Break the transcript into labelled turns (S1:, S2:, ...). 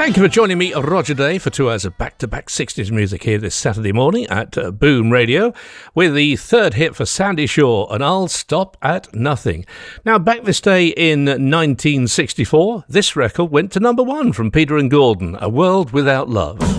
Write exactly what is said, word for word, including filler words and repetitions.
S1: Thank you for joining me, Roger Day, for two hours of back-to-back sixties music here this Saturday morning at uh, Boom Radio, with the third hit for Sandy Shaw, and I'll Stop at Nothing. Now, back this day in nineteen sixty-four, this record went to number one from Peter and Gordon, A World Without Love.